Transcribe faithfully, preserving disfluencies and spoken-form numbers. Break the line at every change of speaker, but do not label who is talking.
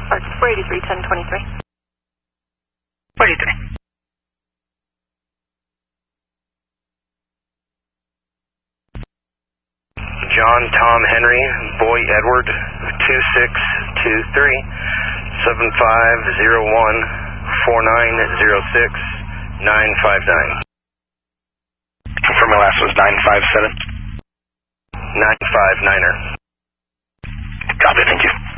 four eighty-three, ten twenty-three.
four eighty-three.
John Tom Henry, Boy Edward, two six two three, seven five zero one, four nine zero six, nine five nine.
Confirm my last was nine five seven.
nine five niner.
Copy, thank you.